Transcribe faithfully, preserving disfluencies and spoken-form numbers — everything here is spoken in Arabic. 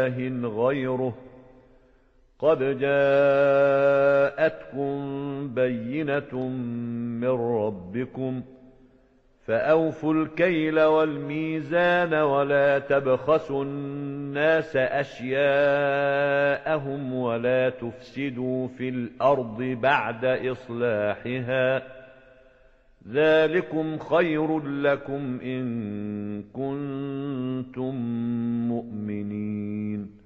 غيره قد جاءتكم بينة من ربكم فأوفوا الكيل والميزان ولا تبخسوا الناس أشياءهم ولا تفسدوا في الأرض بعد إصلاحها ذلكم خير لكم إن كنتم مؤمنين